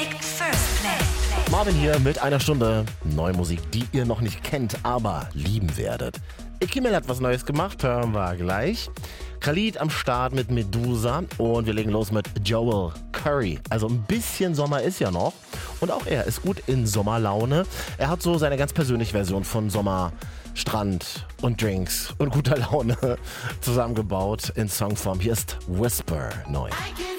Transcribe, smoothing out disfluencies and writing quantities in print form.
Music First Play. Marvin hier mit einer Stunde neue Musik, die ihr noch nicht kennt, aber lieben werdet. Ikimel hat was Neues gemacht, hören wir gleich. Khalid am Start mit Medusa und wir legen los mit Joel Curry. Also ein bisschen Sommer ist ja noch und auch er ist gut in Sommerlaune. Er hat so seine ganz persönliche Version von Sommer, Strand und Drinks und guter Laune zusammengebaut in Songform. Hier ist Whisper neu. I can